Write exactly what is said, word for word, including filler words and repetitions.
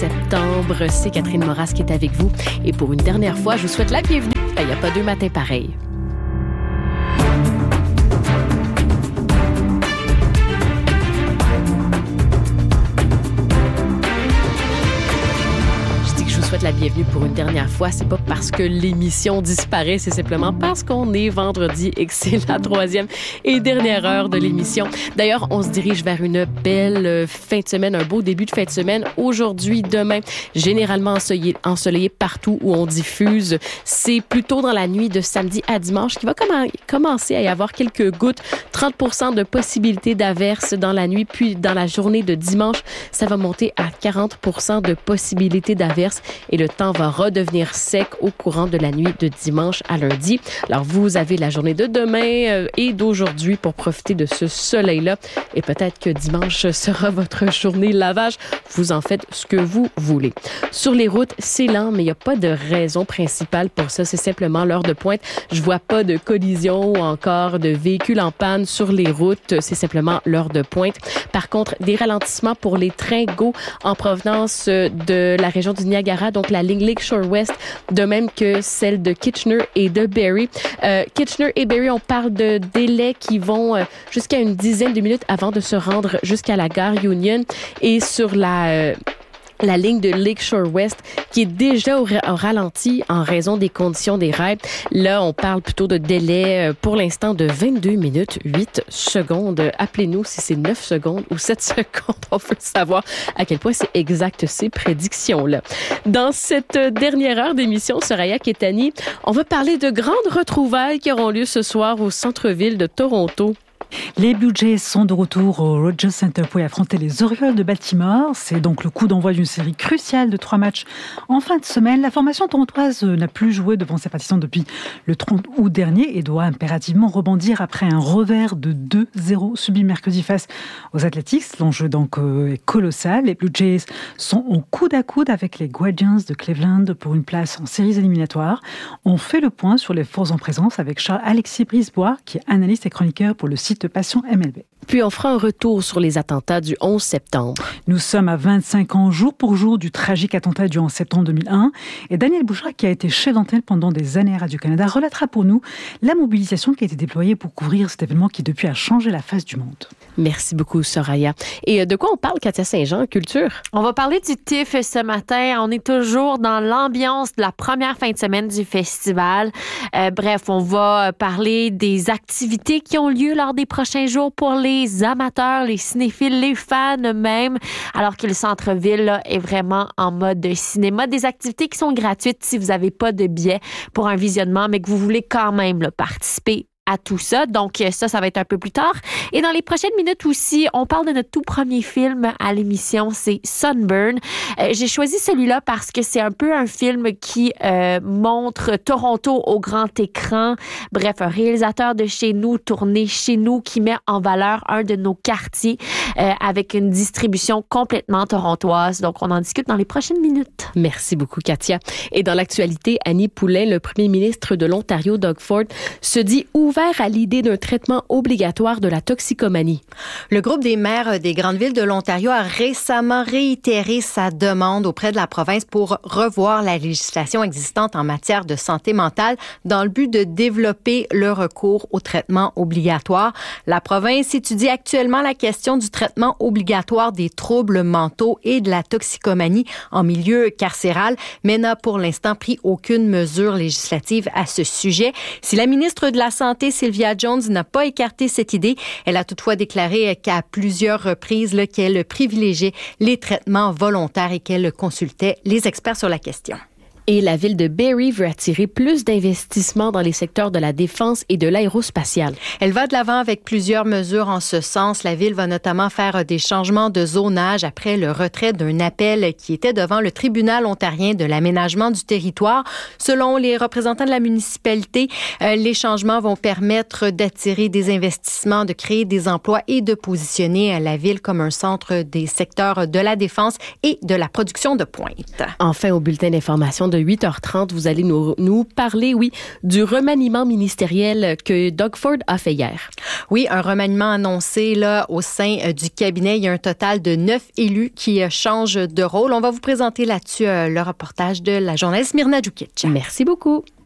septembre. C'est Catherine Moras qui est avec vous. Et pour une dernière fois, je vous souhaite la bienvenue. Il n'y a pas deux matins pareils. La bienvenue pour une dernière fois. C'est pas parce que l'émission disparaît, c'est simplement parce qu'on est vendredi et que c'est la troisième et dernière heure de l'émission. D'ailleurs, on se dirige vers une belle fin de semaine, un beau début de fin de semaine. Aujourd'hui, demain, généralement ensoleillé, ensoleillé partout où on diffuse. C'est plutôt dans la nuit de samedi à dimanche qu'il va comm- commencer à y avoir quelques gouttes. trente pour cent de possibilités d'averses dans la nuit, puis dans la journée de dimanche, ça va monter à quarante pour cent de possibilités d'averses. Et le temps va redevenir sec au courant de la nuit de dimanche à lundi. Alors, vous avez la journée de demain euh, et d'aujourd'hui pour profiter de ce soleil-là. Et peut-être que dimanche sera votre journée lavage. Vous en faites ce que vous voulez. Sur les routes, c'est lent, mais il n'y a pas de raison principale pour ça. C'est simplement l'heure de pointe. Je vois pas de collision ou encore de véhicules en panne sur les routes. C'est simplement l'heure de pointe. Par contre, des ralentissements pour les trains GO en provenance de la région du Niagara, donc la ligne Lakeshore West, de même que celle de Kitchener et de Barrie. Euh, Kitchener et Barrie, on parle de délais qui vont euh, jusqu'à une dizaine de minutes avant de se rendre jusqu'à la gare Union. Et sur la... Euh, la ligne de Lakeshore West qui est déjà au, au ralenti en raison des conditions des rails. Là, on parle plutôt de délai pour l'instant de vingt-deux minutes, huit secondes. Appelez-nous si c'est neuf secondes ou sept secondes. On veut savoir à quel point c'est exact ces prédictions-là. Dans cette dernière heure d'émission, Soraya Ketani, on va parler de grandes retrouvailles qui auront lieu ce soir au centre-ville de Toronto. Les Blue Jays sont de retour au Rogers Centre pour y affronter les Orioles de Baltimore. C'est donc le coup d'envoi d'une série cruciale de trois matchs en fin de semaine. La formation torontoise n'a plus joué devant ses partisans depuis le trente août dernier et doit impérativement rebondir après un revers de deux zéro subi mercredi face aux Athletics. L'enjeu donc est colossal. Les Blue Jays sont au coude à coude avec les Guardians de Cleveland pour une place en séries éliminatoires. On fait le point sur les forces en présence avec Charles-Alexis Brisebois, qui est analyste et chroniqueur pour le site Passion M L B. Puis on fera un retour sur les attentats du onze septembre. Nous sommes à vingt-cinq ans, jour pour jour, du tragique attentat du onze septembre deux mille un. Et Daniel Bouchard, qui a été chef d'antenne pendant des années à Radio-Canada, relatera pour nous la mobilisation qui a été déployée pour couvrir cet événement qui, depuis, a changé la face du monde. Merci beaucoup, Soraya. Et de quoi on parle, Katia Saint-Jean, culture? On va parler du T I F ce matin. On est toujours dans l'ambiance de la première fin de semaine du festival. Euh, bref, on va parler des activités qui ont lieu lors des prochains jours pour les amateurs, les cinéphiles, les fans même, alors que le centre-ville là, est vraiment en mode cinéma. Des activités qui sont gratuites si vous n'avez pas de billet pour un visionnement, mais que vous voulez quand même là, participer à tout ça. Donc ça, ça va être un peu plus tard. Et dans les prochaines minutes aussi, on parle de notre tout premier film à l'émission, c'est Sunburn. Euh, j'ai choisi celui-là parce que c'est un peu un film qui euh, montre Toronto au grand écran. Bref, un réalisateur de chez nous, tourné chez nous, qui met en valeur un de nos quartiers euh, avec une distribution complètement torontoise. Donc, on en discute dans les prochaines minutes. Merci beaucoup, Katia. Et dans l'actualité, Annie Poulain, le premier ministre de l'Ontario, Doug Ford, se dit ouvert à l'idée d'un traitement obligatoire de la toxicomanie. Le groupe des maires des grandes villes de l'Ontario a récemment réitéré sa demande auprès de la province pour revoir la législation existante en matière de santé mentale dans le but de développer le recours au traitement obligatoire. La province étudie actuellement la question du traitement obligatoire des troubles mentaux et de la toxicomanie en milieu carcéral, mais n'a pour l'instant pris aucune mesure législative à ce sujet. Si la ministre de la Santé, Sylvia Jones, n'a pas écarté cette idée, elle a toutefois déclaré qu'à plusieurs reprises là, qu'elle privilégiait les traitements volontaires et qu'elle consultait les experts sur la question. Et la ville de Barrie veut attirer plus d'investissements dans les secteurs de la défense et de l'aérospatiale. Elle va de l'avant avec plusieurs mesures en ce sens. La ville va notamment faire des changements de zonage après le retrait d'un appel qui était devant le tribunal ontarien de l'aménagement du territoire. Selon les représentants de la municipalité, euh, les changements vont permettre d'attirer des investissements, de créer des emplois et de positionner la ville comme un centre des secteurs de la défense et de la production de pointe. Enfin, au bulletin d'information de de huit heures trente, vous allez nous, nous parler, oui, du remaniement ministériel que Doug Ford a fait hier. Oui, un remaniement annoncé là au sein euh, du cabinet. Il y a un total de neuf élus qui euh, changent de rôle. On va vous présenter là-dessus euh, le reportage de la journaliste Myrna Djukic. Merci beaucoup.